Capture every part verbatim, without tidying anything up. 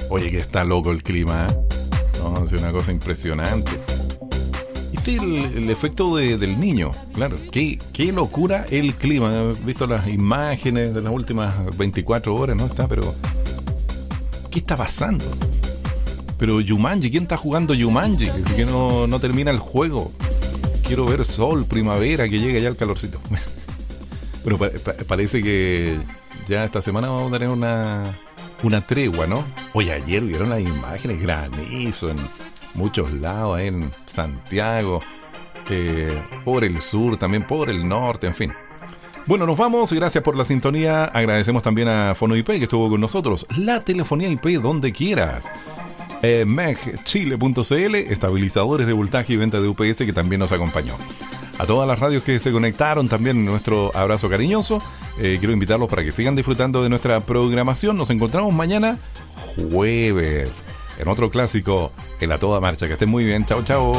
Oye, que está loco el clima, ¿eh? No, es una cosa impresionante. Este es el, el efecto de, del niño, claro. Qué, qué locura el clima. He visto las imágenes de las últimas veinticuatro horas, ¿no? Está, pero ¿qué está pasando? Pero Jumanji, ¿quién está jugando Jumanji? Que, que no, no termina el juego. Quiero ver sol, primavera, que llegue ya el calorcito. Bueno, pa- pa- parece que ya esta semana vamos a tener una, una tregua, ¿no? Oye, ayer vieron las imágenes, granizo en muchos lados, ahí en Santiago, eh, por el sur, también por el norte, en fin. Bueno, nos vamos, gracias por la sintonía. Agradecemos también a Fono I P que estuvo con nosotros. La telefonía I P donde quieras. Eh, M E G Chile punto C L, estabilizadores de voltaje y venta de U P S, que también nos acompañó. A todas las radios que se conectaron, también nuestro abrazo cariñoso. Eh, quiero invitarlos para que sigan disfrutando de nuestra programación. Nos encontramos mañana jueves en otro clásico en A Toda Marcha. Que estén muy bien. Chao, chao.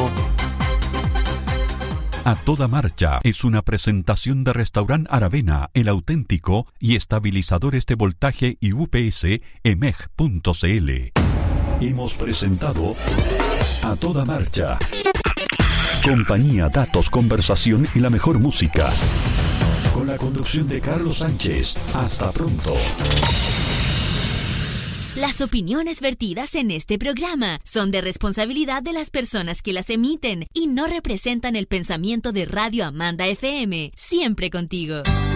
A Toda Marcha es una presentación de Restaurant Aravena, El Auténtico, y estabilizadores de voltaje y U P S M E G punto C L. Hemos presentado A Toda Marcha. Compañía, datos, conversación y la mejor música. Con la conducción de Carlos Sánchez. Hasta pronto. Las opiniones vertidas en este programa son de responsabilidad de las personas que las emiten y no representan el pensamiento de Radio Amanda F M. Siempre contigo.